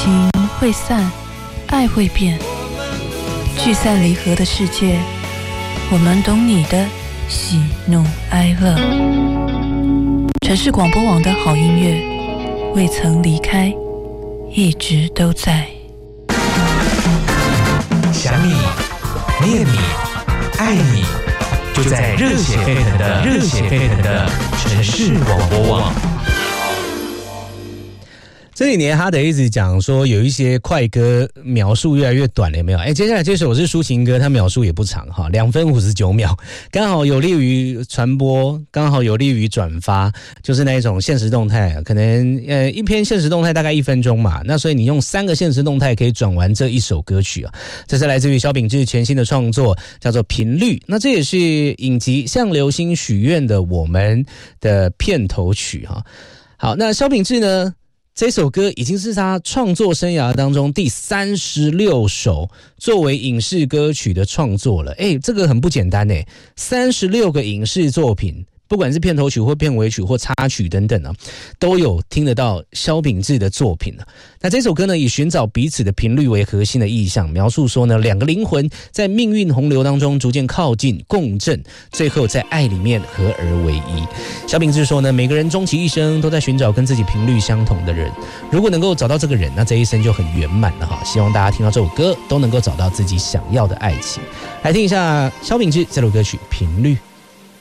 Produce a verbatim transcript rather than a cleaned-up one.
情会散，爱会变，聚散离合的世界，我们懂你的喜怒哀乐。城市广播网的好音乐，未曾离开，一直都在。 想你，念你，爱你，就在热血沸腾的热血沸腾的城市广播网。 这几年哈德一直讲说有一些快歌描述越来越短了，有没有？哎，接下来这首是抒情歌，它描述也不长哈，两分五十九秒，刚好有利于传播，刚好有利于转发，就是那一种限时动态，可能呃一篇限时动态大概一分钟嘛，那所以你用三个限时动态可以转完这一首歌曲啊。这是来自于萧秉治全新的创作，叫做《频率》，那这也是影集《向流星许愿的我们》的片头曲哈。好，那萧秉治呢？这首歌已经是他创作生涯当中第三十六首作为影视歌曲的创作了。诶，这个很不简单诶，三十六个影视作品，不管是片头曲或片尾曲或插曲等等啊，都有听得到萧秉治的作品啊。那这首歌呢，以寻找彼此的频率为核心的意象，描述说呢，两个灵魂在命运洪流当中逐渐靠近共振，最后在爱里面合而为一。萧秉治说呢，每个人终其一生都在寻找跟自己频率相同的人，如果能够找到这个人，那这一生就很圆满了哈。希望大家听到这首歌都能够找到自己想要的爱情。来听一下萧秉治这首歌曲《频率》。